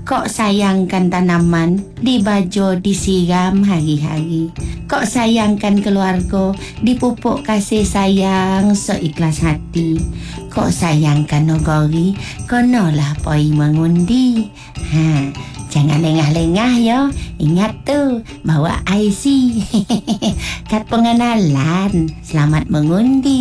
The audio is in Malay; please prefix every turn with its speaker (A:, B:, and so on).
A: Kok sayangkan tanaman, dibajo disiram hari-hari. Kok sayangkan keluarga, dipupuk kasih sayang seikhlas hati. Kok sayangkan nogori, konolah poi mengundi. Jangan lengah-lengah yo. Ingat tuh, bawa IC. Kad pengenalan. Selamat mengundi.